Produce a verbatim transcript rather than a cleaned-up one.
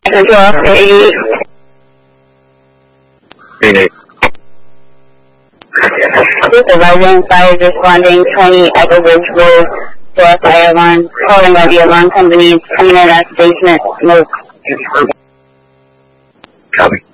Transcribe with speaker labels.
Speaker 1: twelve eighty.
Speaker 2: eighty-eight.
Speaker 1: Supervising fire responding twenty Echo Ridge Road, four fire alarm, calling out the alarm company, coming in at basement, smoke.
Speaker 2: Copy.